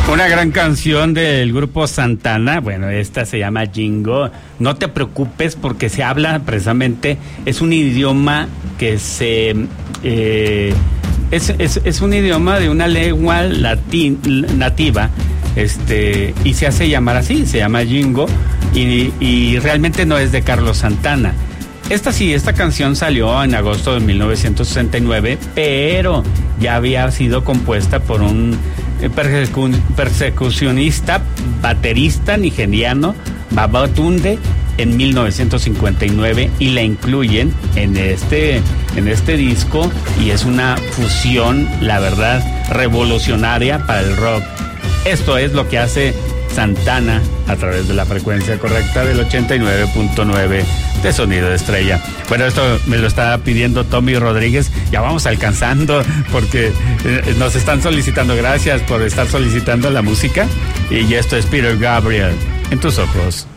Una gran canción del grupo Santana. Bueno, esta se llama Jingo. No te preocupes porque se habla precisamente, es un idioma que es un idioma de una lengua nativa, y se hace llamar así, se llama Jingo, y realmente no es de Carlos Santana. Esta canción salió en agosto de 1969, pero ya había sido compuesta por un percusionista, baterista nigeriano, Babatunde, en 1959, y la incluyen en este disco, y es una fusión, la verdad, revolucionaria para el rock. Esto es lo que hace Santana a través de la frecuencia correcta del 89.9 de Sonido de Estrella. Bueno, esto me lo está pidiendo Tommy Rodríguez. Ya vamos alcanzando porque nos están solicitando. Gracias por estar solicitando la música. Y esto es Peter Gabriel, En tus ojos.